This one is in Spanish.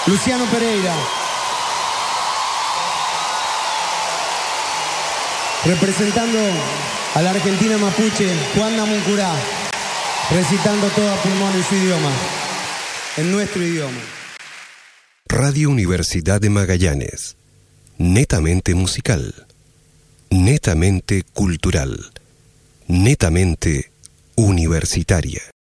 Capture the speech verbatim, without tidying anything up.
Luciano Pereira. Representando a la Argentina mapuche, Juan Namuncurá, recitando todo a pulmón en su idioma, en nuestro idioma. Radio Universidad de Magallanes, netamente musical, netamente cultural, netamente universitaria.